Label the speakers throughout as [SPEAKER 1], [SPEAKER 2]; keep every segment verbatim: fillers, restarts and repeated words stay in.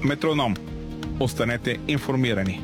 [SPEAKER 1] Метроном. Останете информирани.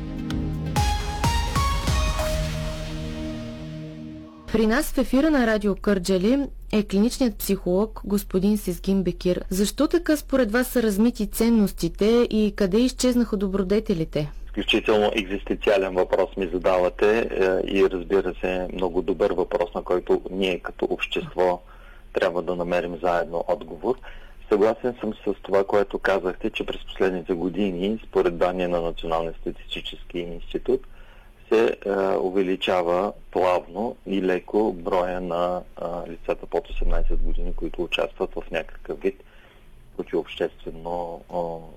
[SPEAKER 2] При нас в ефира на Радио Кърджали е клиничният психолог господин Сезгин Бекир. Защо така според вас са размити ценностите и къде изчезнаха добродетелите?
[SPEAKER 3] Изключително екзистенциален въпрос ми задавате и разбира се много добър въпрос, на който ние като общество трябва да намерим заедно отговор. Съгласен съм с това, което казахте, че през последните години, според данни на Националния статистически институт, се е, увеличава плавно и леко броя на е, лицата под осемнайсет години, които участват в някакъв вид противообществено е,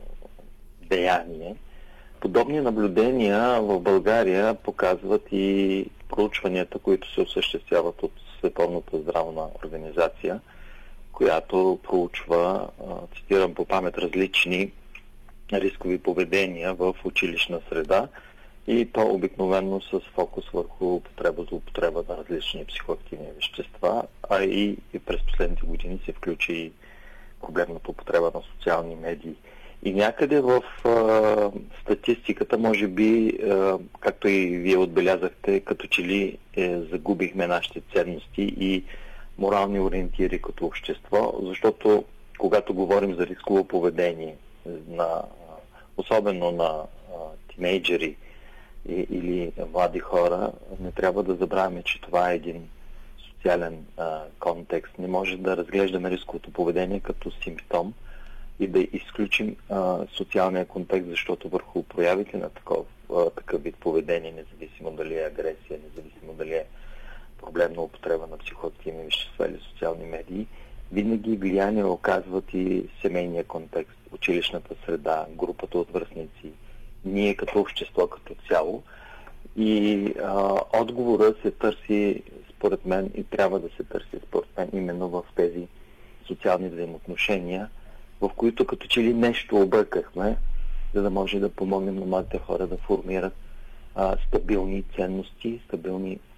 [SPEAKER 3] деяние. Подобни наблюдения в България показват и проучванията, които се осъществяват от Световната здравна организация, която проучва, цитирам по памет, различни рискови поведения в училищна среда и то обикновено с фокус върху употреба за употреба на различни психоактивни вещества, а и, и през последните години се включи и проблемната употреба на социални медии. И някъде в а, статистиката, може би, а, както и вие отбелязахте, като че ли е, загубихме нашите ценности и морални ориентири като общество, защото когато говорим за рисково поведение, на, особено на а, тинейджери и, или млади хора, не трябва да забравяме, че това е един социален а, контекст. Не може да разглеждаме рисковото поведение като симптом и да изключим а, социалния контекст, защото върху проявите на такъв, а, такъв вид поведение, независимо дали е агресия, независимо дали е проблемна употреба на психоактивни вещества или социални медии, винаги влияние оказват и семейния контекст, училищната среда, групата от връстници, ние като общество като цяло. И а, отговора се търси, според мен, и трябва да се търси, според мен, именно в тези социални взаимоотношения, в които като че ли нещо объркахме, за да може да помогнем на младите хора да формират а, стабилни ценности, стабилни